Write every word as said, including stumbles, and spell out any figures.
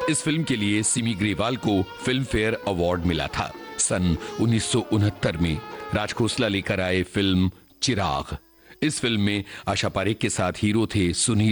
इस फिल्म के लिए सिमी ग्रेवाल को फिल्म फेयर अवार्ड मिला था। सन उन्नीस सौ उनहत्तर में राज खोसला लेकर आए फिल्म चिराग। इस फिल्म में आशा पारेख के साथ हीरो थे सुनील